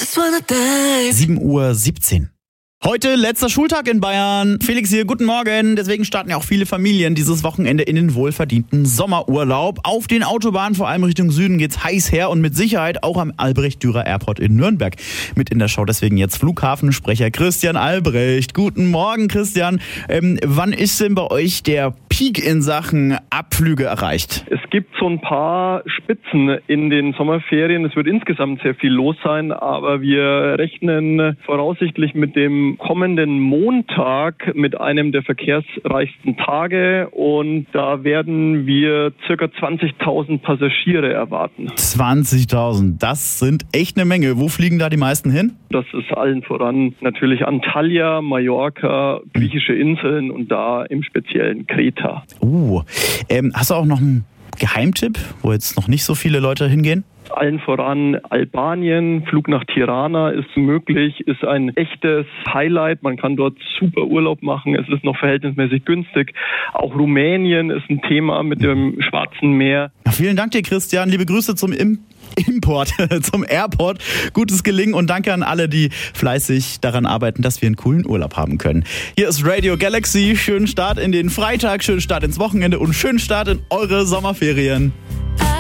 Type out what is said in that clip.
7:17 Uhr. Heute letzter Schultag in Bayern. Felix hier, guten Morgen. Deswegen starten ja auch viele Familien dieses Wochenende in den wohlverdienten Sommerurlaub. Auf den Autobahnen, vor allem Richtung Süden, geht's heiß her und mit Sicherheit auch am Albrecht-Dürer Airport in Nürnberg. Mit in der Show deswegen jetzt Flughafensprecher Christian Albrecht. Guten Morgen, Christian. Wann ist denn bei euch der Peak in Sachen Abflüge erreicht? Es gibt so ein paar Spitzen in den Sommerferien. Es wird insgesamt sehr viel los sein, aber wir rechnen voraussichtlich mit dem kommenden Montag mit einem der verkehrsreichsten Tage und da werden wir ca. 20.000 Passagiere erwarten. 20.000, das sind echt eine Menge. Wo fliegen da die meisten hin? Das ist allen voran natürlich Antalya, Mallorca, griechische Inseln und da im Speziellen Kreta. Hast du auch noch einen Geheimtipp, wo jetzt noch nicht so viele Leute hingehen? Allen voran Albanien, Flug nach Tirana ist möglich, ist ein echtes Highlight. Man kann dort super Urlaub machen, es ist noch verhältnismäßig günstig. Auch Rumänien ist ein Thema mit dem Schwarzen Meer. Ja, vielen Dank dir, Christian. Liebe Grüße zum zum Airport. Gutes Gelingen und danke an alle, die fleißig daran arbeiten, dass wir einen coolen Urlaub haben können. Hier ist Radio Galaxy. Schönen Start in den Freitag, schönen Start ins Wochenende und schönen Start in eure Sommerferien.